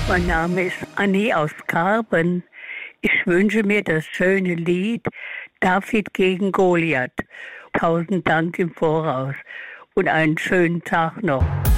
Mein Name ist Annie aus Karben. Ich wünsche mir das schöne Lied David gegen Goliath. 1000 Dank im Voraus und einen schönen Tag noch.